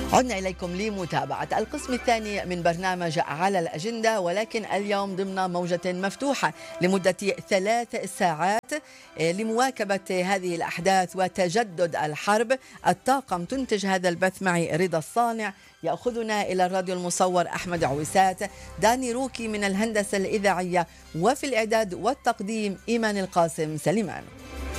عدنا إليكم لمتابعة القسم الثاني من برنامج على الأجندة، ولكن اليوم ضمن موجة مفتوحة لمدة 3 ساعات لمواكبة هذه الأحداث وتجدد الحرب. الطاقم تنتج هذا البث معي رضا الصانع، يأخذنا إلى الراديو المصور أحمد عويسات، داني روكي من الهندسة الإذاعية، وفي الإعداد والتقديم إيمان القاسم سليمان.